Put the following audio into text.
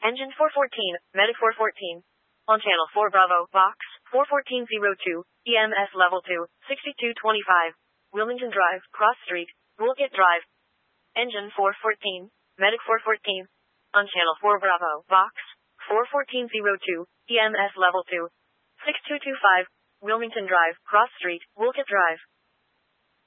Engine 414, Medic 414. On channel 4 Bravo, Vox, 41402, EMS level 2, 6225. Wilmington Drive, Cross Street, Woolgate Drive. Engine 414, Medic 414. On channel 4 Bravo, Vox, 41402, EMS level 2, 6225. Wilmington Drive, Cross Street, Woolgate Drive.